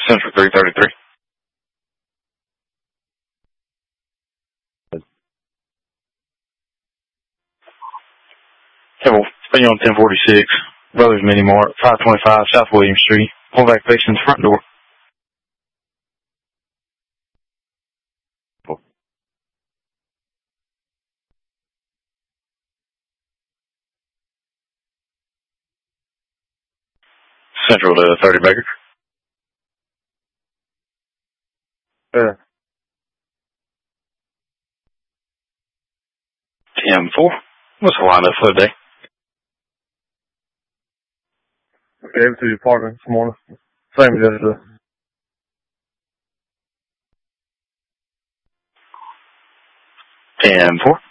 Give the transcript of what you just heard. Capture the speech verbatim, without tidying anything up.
Central three thirty-three. ten, stay on ten forty-six, Brothers Mini Mart, five twenty-five South William Street. Pull back facing the front door. Central to thirty Baker. Yeah. ten four. What's the lineup for the day? I gave it to your partner this morning. Same as yesterday. ten four.